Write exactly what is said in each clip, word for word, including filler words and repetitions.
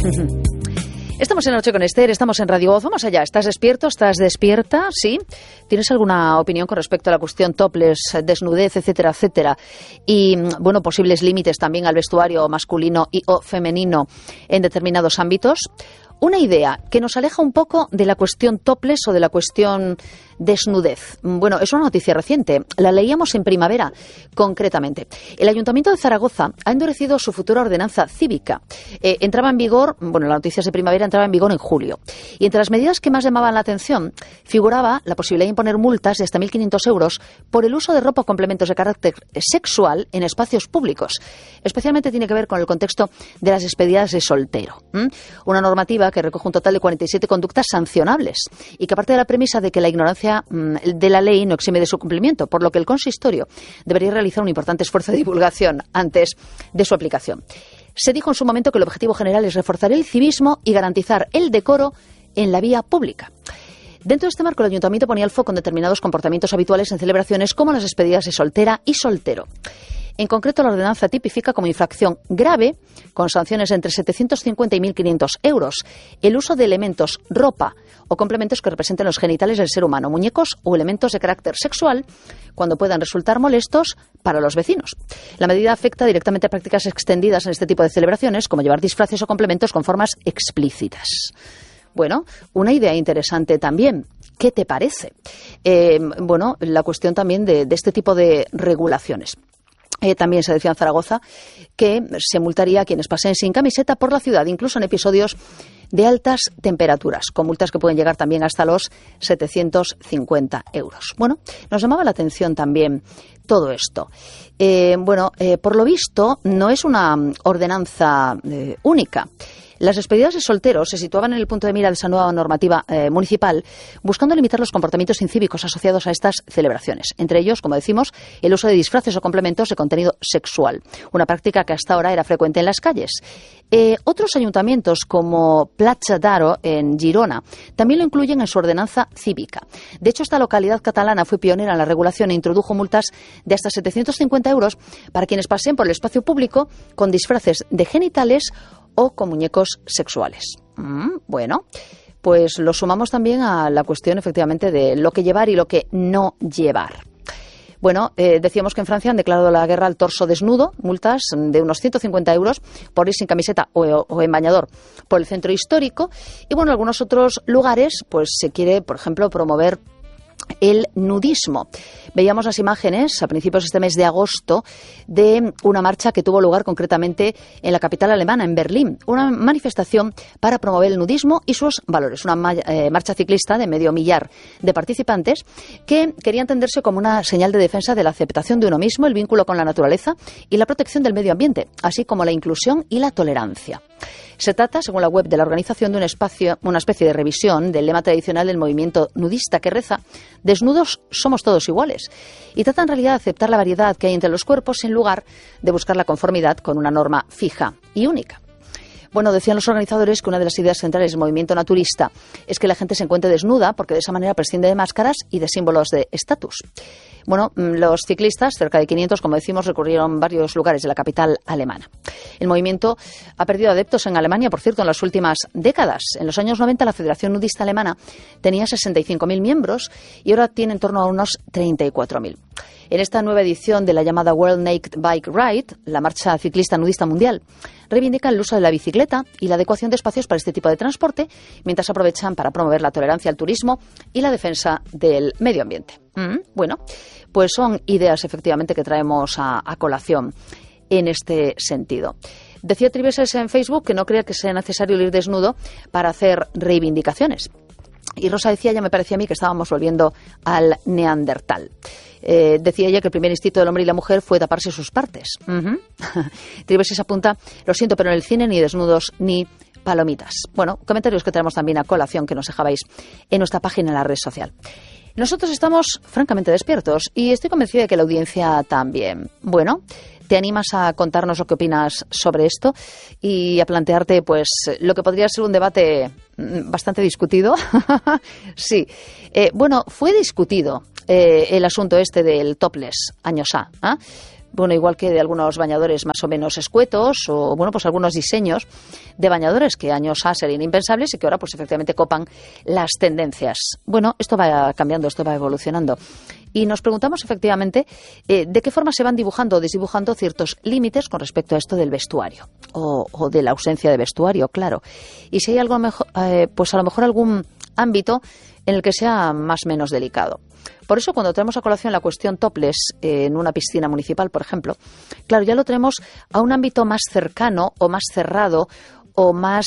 Estamos en La Noche con Esther, estamos en Radio Voz. Vamos allá. ¿Estás despierto? ¿Estás despierta? ¿Sí? ¿Tienes alguna opinión con respecto a la cuestión topless, desnudez, etcétera, etcétera? Y, bueno, posibles límites también al vestuario masculino y o femenino en determinados ámbitos. Una idea que nos aleja un poco de la cuestión topless o de la cuestión desnudez. Bueno, es una noticia reciente. La leíamos en primavera, concretamente. El Ayuntamiento de Zaragoza ha endurecido su futura ordenanza cívica. Eh, entraba en vigor, bueno, la noticia es de primavera, entraba en vigor en julio. Y entre las medidas que más llamaban la atención figuraba la posibilidad de imponer multas de hasta mil quinientos euros por el uso de ropa o complementos de carácter sexual en espacios públicos. Especialmente tiene que ver con el contexto de las despedidas de soltero. ¿Mm? Una normativa que recoge un total de cuarenta y siete conductas sancionables y que parte de la premisa de que la ignorancia de la ley no exime de su cumplimiento, por lo que el consistorio debería realizar un importante esfuerzo de divulgación antes de su aplicación. Se dijo en su momento que el objetivo general es reforzar el civismo y garantizar el decoro en la vía pública. Dentro de este marco, el Ayuntamiento ponía el foco en determinados comportamientos habituales en celebraciones como las despedidas de soltera y soltero. En concreto, la ordenanza tipifica como infracción grave, con sanciones entre setecientos cincuenta y mil quinientos euros, el uso de elementos, ropa o complementos que representen los genitales del ser humano, muñecos o elementos de carácter sexual, cuando puedan resultar molestos para los vecinos. La medida afecta directamente a prácticas extendidas en este tipo de celebraciones, como llevar disfraces o complementos con formas explícitas. Bueno, una idea interesante también. ¿Qué te parece? Eh, bueno, la cuestión también de, de este tipo de regulaciones. Eh, también se decía en Zaragoza que se multaría a quienes pasen sin camiseta por la ciudad, incluso en episodios de altas temperaturas, con multas que pueden llegar también hasta los setecientos cincuenta euros. Bueno, nos llamaba la atención también todo esto. Eh, bueno, eh, por lo visto, no es una ordenanza eh, única. Las despedidas de solteros se situaban en el punto de mira de esa nueva normativa eh, municipal, buscando limitar los comportamientos incívicos asociados a estas celebraciones. Entre ellos, como decimos, el uso de disfraces o complementos de contenido sexual, una práctica que hasta ahora era frecuente en las calles. Eh, otros ayuntamientos, como Platja d'Aro, en Girona, también lo incluyen en su ordenanza cívica. De hecho, esta localidad catalana fue pionera en la regulación e introdujo multas de hasta setecientos cincuenta euros para quienes pasen por el espacio público con disfraces de genitales o con muñecos sexuales. Mm, bueno, pues lo sumamos también a la cuestión, efectivamente, de lo que llevar y lo que no llevar. Bueno, eh, decíamos que en Francia han declarado la guerra al torso desnudo, multas de unos ciento cincuenta euros por ir sin camiseta o, o en bañador por el centro histórico. Y bueno, en algunos otros lugares, pues se quiere, por ejemplo, promover el nudismo. Veíamos las imágenes a principios de este mes de agosto de una marcha que tuvo lugar concretamente en la capital alemana, en Berlín. Una manifestación para promover el nudismo y sus valores. Una ma- eh, marcha ciclista de medio millar de participantes que quería entenderse como una señal de defensa de la aceptación de uno mismo, el vínculo con la naturaleza y la protección del medio ambiente, así como la inclusión y la tolerancia. Se trata, según la web de la organización, de un espacio, una especie de revisión del lema tradicional del movimiento nudista que reza: desnudos somos todos iguales. Y trata en realidad de aceptar la variedad que hay entre los cuerpos en lugar de buscar la conformidad con una norma fija y única. Bueno, decían los organizadores que una de las ideas centrales del movimiento naturista es que la gente se encuentre desnuda porque de esa manera prescinde de máscaras y de símbolos de estatus. Bueno, los ciclistas, cerca de quinientos, como decimos, recorrieron varios lugares de la capital alemana. El movimiento ha perdido adeptos en Alemania, por cierto, en las últimas décadas. En los años noventa la Federación Nudista Alemana tenía sesenta y cinco mil miembros y ahora tiene en torno a unos treinta y cuatro mil. En esta nueva edición de la llamada World Naked Bike Ride, la marcha ciclista nudista mundial, reivindican el uso de la bicicleta y la adecuación de espacios para este tipo de transporte, mientras aprovechan para promover la tolerancia al turismo y la defensa del medio ambiente. Mm, bueno, pues son ideas efectivamente que traemos a, a colación en este sentido. Decía Triveses en Facebook que no creía que sea necesario ir desnudo para hacer reivindicaciones. Y Rosa decía, ya me parecía a mí que estábamos volviendo al neandertal. Eh, decía ella que el primer instinto del hombre y la mujer fue taparse sus partes. Uh-huh. Triveses apunta: lo siento, pero en el cine ni desnudos ni palomitas. Bueno, comentarios que tenemos también a colación que nos dejabais en nuestra página en la red social. Nosotros estamos francamente despiertos y estoy convencida de que la audiencia también. Bueno, ¿te animas a contarnos lo que opinas sobre esto y a plantearte pues lo que podría ser un debate bastante discutido? Sí. Eh, bueno, fue discutido eh, el asunto este del topless años A. ¿eh? bueno, igual que de algunos bañadores más o menos escuetos, o bueno, pues algunos diseños de bañadores que años ha serían impensables y que ahora pues efectivamente copan las tendencias. Bueno, esto va cambiando, esto va evolucionando. Y nos preguntamos efectivamente eh, de qué forma se van dibujando o desdibujando ciertos límites con respecto a esto del vestuario o, o de la ausencia de vestuario, claro. Y si hay algo mejor, eh, pues a lo mejor algún ámbito en el que sea más o menos delicado. Por eso, cuando traemos a colación la cuestión topless eh, en una piscina municipal, por ejemplo, claro, ya lo traemos a un ámbito más cercano o más cerrado o más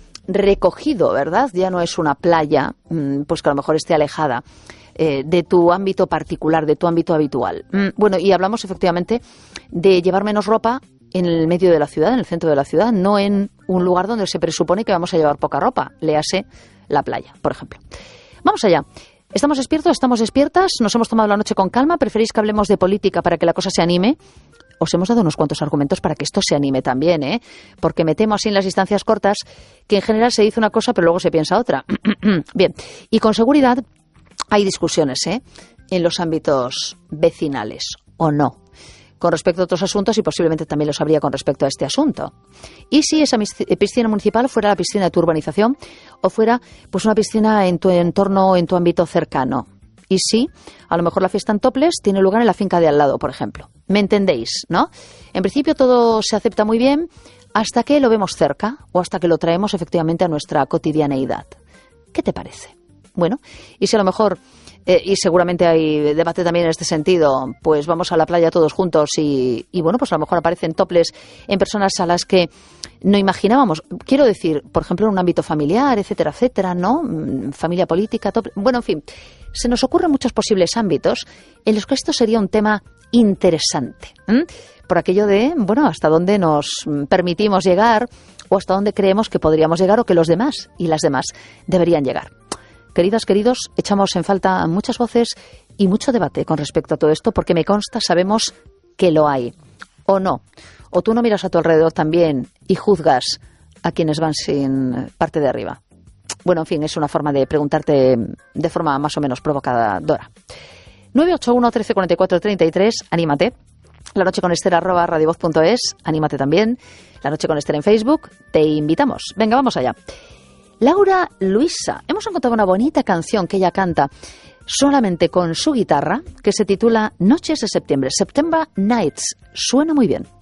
recogido, ¿verdad? Ya no es una playa, pues que a lo mejor esté alejada eh, de tu ámbito particular, de tu ámbito habitual. Bueno, y hablamos efectivamente de llevar menos ropa en el medio de la ciudad, en el centro de la ciudad, no en un lugar donde se presupone que vamos a llevar poca ropa, léase la playa, por ejemplo. Vamos allá. ¿Estamos despiertos? ¿Estamos despiertas? ¿Nos hemos tomado la noche con calma? ¿Preferís que hablemos de política para que la cosa se anime? Os hemos dado unos cuantos argumentos para que esto se anime también, ¿eh? Porque me temo así en las distancias cortas que en general se dice una cosa pero luego se piensa otra. Bien, y con seguridad hay discusiones, ¿eh? En los ámbitos vecinales, ¿o no? Con respecto a otros asuntos y posiblemente también los habría con respecto a este asunto. ¿Y si esa piscina municipal fuera la piscina de tu urbanización o fuera pues una piscina en tu entorno, en tu ámbito cercano? Y si a lo mejor la fiesta en topless tiene lugar en la finca de al lado, por ejemplo. ¿Me entendéis, no? En principio todo se acepta muy bien hasta que lo vemos cerca o hasta que lo traemos efectivamente a nuestra cotidianeidad. ¿Qué te parece? Bueno, y si a lo mejor... Eh, y seguramente hay debate también en este sentido, pues vamos a la playa todos juntos y, y bueno, pues a lo mejor aparecen topless en personas a las que no imaginábamos. Quiero decir, por ejemplo, en un ámbito familiar, etcétera, etcétera, ¿no? Familia política, topless. Bueno, en fin, se nos ocurren muchos posibles ámbitos en los que esto sería un tema interesante. ¿eh? Por aquello de, bueno, hasta dónde nos permitimos llegar o hasta dónde creemos que podríamos llegar o que los demás y las demás deberían llegar. Queridas, queridos, echamos en falta muchas voces y mucho debate con respecto a todo esto, porque me consta, sabemos que lo hay. ¿O no? ¿O tú no miras a tu alrededor también y juzgas a quienes van sin parte de arriba? Bueno, en fin, es una forma de preguntarte de forma más o menos provocadora. nueve ocho uno, trece, cuarenta y cuatro, treinta y tres, anímate. La noche con Esther, arroba radiovoz punto es, anímate también. La noche con Esther en Facebook, te invitamos. Venga, vamos allá. Laura Luisa, hemos encontrado una bonita canción que ella canta solamente con su guitarra, que se titula Noches de Septiembre, September Nights. Suena muy bien.